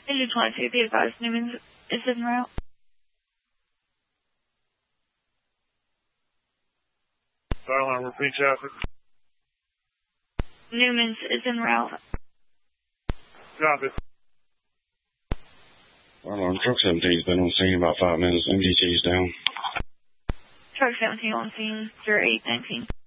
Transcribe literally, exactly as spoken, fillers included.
Engine twenty-two, be advised, Newman's is en route. Starline, repeat traffic. Newman's is en route. Copy. Starline, truck seventeen's been on scene about five minutes. M D T's down. Truck seventeen on scene, zero eight nineteen.